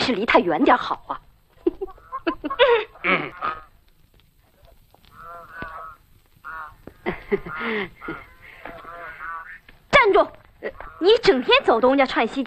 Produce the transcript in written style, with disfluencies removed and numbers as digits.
是离他远点好啊。站住！你整天走东家串西